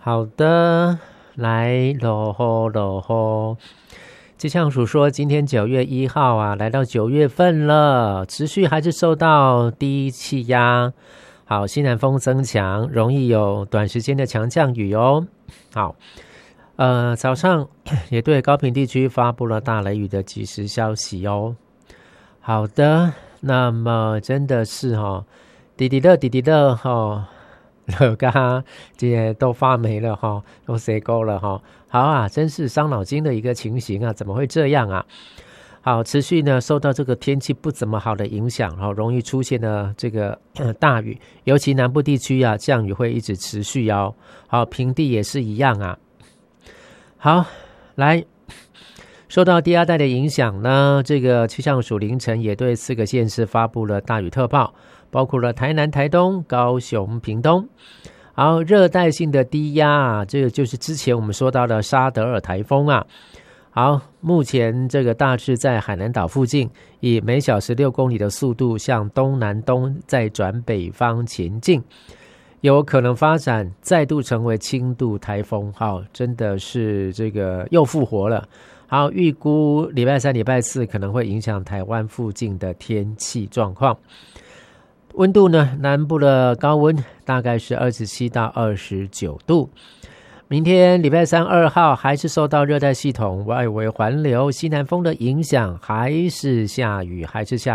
好的，来喽吼喽吼。气象署说，今天9月1号啊，来到9月份了，持续还是受到低气压，好，西南风增强，容易有短时间的强降雨哦。好，早上也对高屏地区发布了大雷雨的即时消息哦。好的，那么真的是滴滴乐乐嘎，这些都发霉了都塞沟了好啊，真是伤脑筋的一个情形啊，怎么会这样啊？好，持续呢受到这个天气不怎么好的影响容易出现了这个大雨，尤其南部地区啊，降雨会一直持续哦。好，平地也是一样啊。好，来，受到低压带的影响呢，这个气象署凌晨也对4个县市发布了大雨特报，包括了台南、台东、高雄、屏东。好，热带性的低压啊，这个就是之前我们说到的沙德尔台风啊。好，目前这个大致在海南岛附近，以每小时6公里的速度向东南东再转北方前进，有可能发展再度成为轻度台风。好，真的是这个又复活了。好，预估礼拜3、礼拜4可能会影响台湾附近的天气状况。温度呢，南部的高温大概是27到29度。明天礼拜3、2号还是受到热带系统外围环流西南风的影响，还是下雨。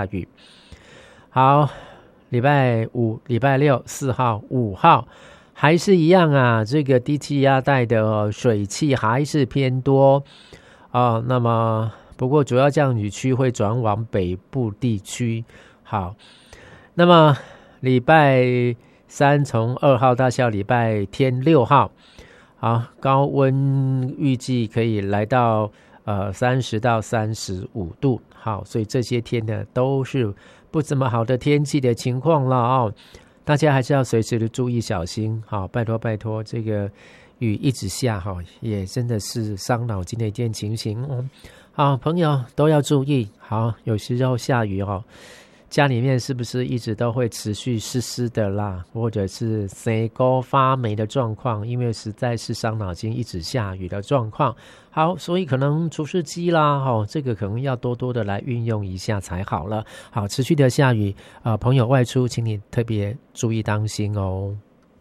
好，礼拜5、礼拜6、4号、5号还是一样啊，这个低气压带的水汽还是偏多那么不过主要降雨区会转往北部地区。好，那么礼拜3从2号到下礼拜天6号，好，高温预计可以来到30到35度。好，所以这些天呢都是不怎么好的天气的情况了大家还是要随时的注意小心。好，拜托，这个雨一直下也真的是伤脑筋的一件情形好，朋友都要注意。好，有时候下雨家里面是不是一直都会持续湿湿的啦，或者是塞沟发霉的状况，因为实在是伤脑筋，一直下雨的状况。好，所以可能除湿机啦这个可能要多多的来运用一下才好了。好，持续的下雨朋友外出请你特别注意当心哦。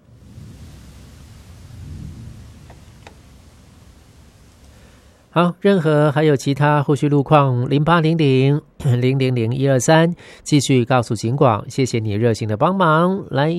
好，任何还有其他后续路况，0800-000-123继续告诉警广，谢谢你热心的帮忙。来